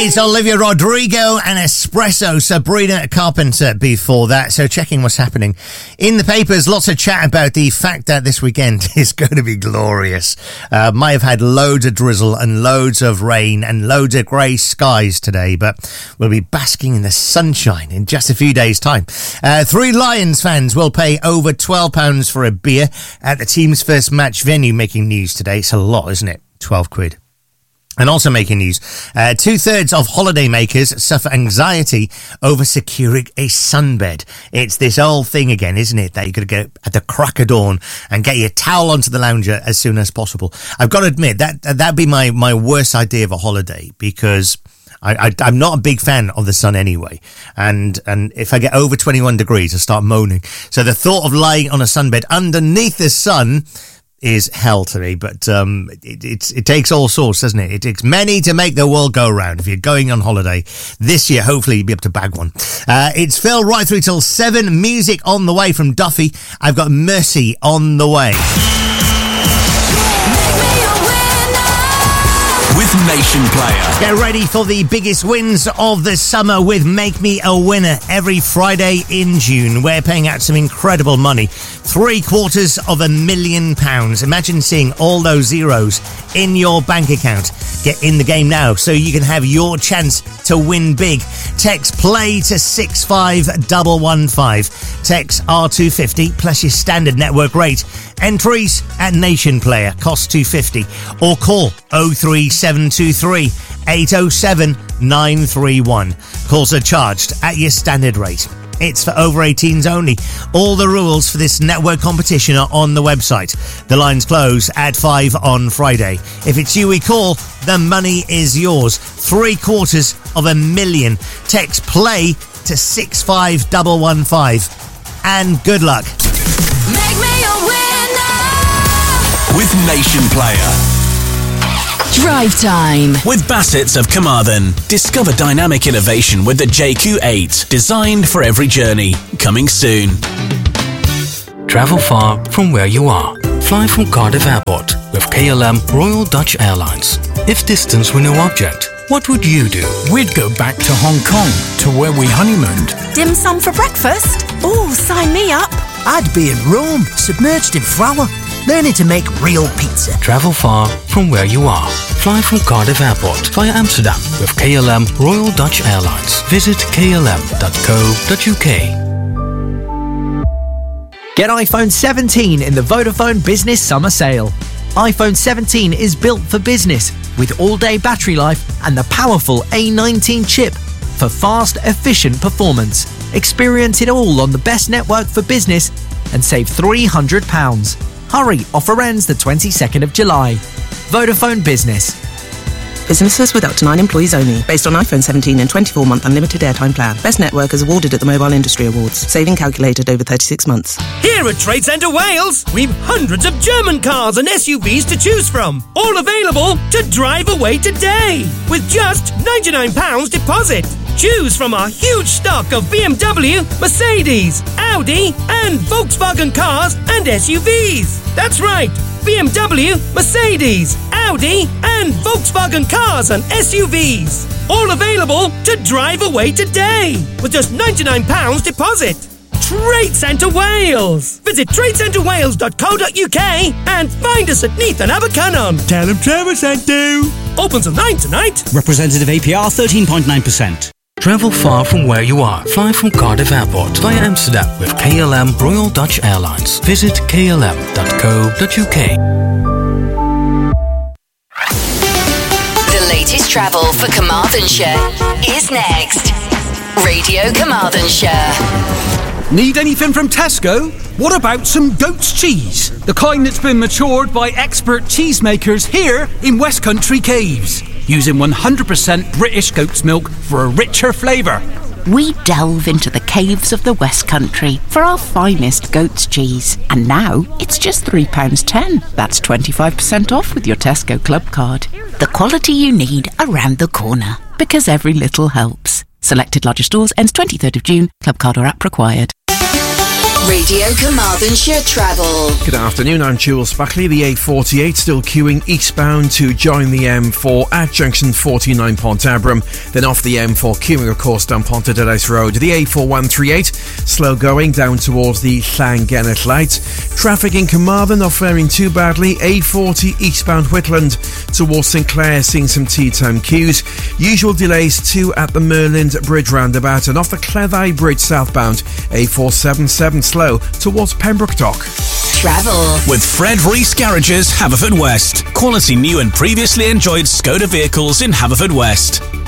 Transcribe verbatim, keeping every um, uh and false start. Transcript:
It's Olivia Rodrigo and Espresso, Sabrina Carpenter before that. So checking what's happening in the papers, lots of chat about the fact that this weekend is going to be glorious. Uh, might have had loads of drizzle and loads of rain and loads of grey skies today, but we'll be basking in the sunshine in just a few days' time. Uh, three Lions fans will pay over twelve pounds for a beer at the team's first match venue, making news today. It's a lot, isn't it? twelve quid. And also making news, uh, two-thirds of holidaymakers suffer anxiety over securing a sunbed. It's this old thing again, isn't it, that you've got to get at the crack of dawn and get your towel onto the lounger as soon as possible. I've got to admit, that that'd be my, my worst idea of a holiday, because I, I, I'm not a big fan of the sun anyway. And and if I get over twenty-one degrees, I start moaning. So the thought of lying on a sunbed underneath the sun is hell to me, but um, it, it's, it takes all sorts, doesn't it? It takes many to make the world go round. If you're going on holiday this year, hopefully you'll be able to bag one. Uh, it's Phil right through till seven. Music on the way from Duffy. I've got Mercy on the way. With Nation Player. Get ready for the biggest wins of the summer with Make Me a Winner every Friday in June. We're paying out some incredible money. Three quarters of a million pounds. Imagine seeing all those zeros in your bank account. Get in the game now so you can have your chance to win big. Text play to six five one one five. Text R two fifty plus your standard network rate. Entries at Nation Player cost two fifty, or call oh three seven two three eight oh seven nine three one. Calls are charged at your standard rate. It's for over eighteens only. All the rules for this network competition are on the website. The lines close at five on Friday. If it's you we call, the money is yours. Three quarters of a million. Text play to six five one one five. And good luck. Make me a winner with Nation Player. Drive time with Bassett's of Carmarthen. Discover dynamic innovation with the J Q eight, designed for every journey. Coming soon. Travel far from where you are. Fly from Cardiff Airport with K L M Royal Dutch Airlines. If distance were no object, what would you do? We'd go back to Hong Kong, to where we honeymooned. Dim sum for breakfast? Oh, sign me up. I'd be in Rome, submerged in flour, learning to make real pizza. Travel far from where you are. Fly from Cardiff Airport via Amsterdam with K L M Royal Dutch Airlines. Visit k l m dot co dot u k. Get iPhone seventeen in the Vodafone Business Summer Sale. iPhone seventeen is built for business with all-day battery life and the powerful A nineteen chip for fast, efficient performance. Experience it all on the best network for business and save three hundred pounds. Hurry, offer ends the twenty-second of July. Vodafone Business. Businesses with up to nine employees only. Based on iPhone seventeen and twenty-four month unlimited airtime plan. Best network is awarded at the Mobile Industry Awards. Saving calculated over thirty-six months. Here at Trade Centre Wales, we've hundreds of German cars and S U Vs to choose from. All available to drive away today. With just ninety-nine pounds deposit. Choose from our huge stock of B M W, Mercedes, Audi and Volkswagen cars and S U Vs. That's right, B M W, Mercedes, Audi and Volkswagen cars and S U Vs. All available to drive away today with just ninety-nine pounds deposit. Trade Centre Wales. Visit trade centre wales dot co dot u k and find us at Neath and Abercynon. Tell them Trevor sent you. Open till nine tonight. Representative A P R thirteen point nine percent. Travel far from where you are. Fly from Cardiff Airport via Amsterdam with K L M Royal Dutch Airlines. Visit k l m dot co dot u k. The latest travel for Carmarthenshire is next. Radio Carmarthenshire. Need anything from Tesco? What about some goat's cheese? The kind that's been matured by expert cheesemakers here in West Country Caves. Using one hundred percent British goat's milk for a richer flavour. We delve into the caves of the West Country for our finest goat's cheese. And now it's just three pounds ten. That's twenty-five percent off with your Tesco Club card. The quality you need around the corner. Because every little helps. Selected larger stores ends twenty-third of June. Club card or app required. Radio Carmarthenshire Travel. Good afternoon, I'm Jules Buckley. The A forty-eight still queuing eastbound to join the M four at junction forty-nine Pont Abram. Then off the M four, queuing of course down Pontederace Road. The A four one three eight slow going down towards the Llangennet light. Traffic in Carmarthen not faring too badly. A forty eastbound Whitland towards St Clair, seeing some tea time queues. Usual delays too at the Merland Bridge roundabout, and off the Cleddau Bridge southbound A four seventy-seven slow towards Pembroke Dock. Travel with Fred Reese Garages, Haverfordwest. Quality new and previously enjoyed Skoda vehicles in Haverfordwest.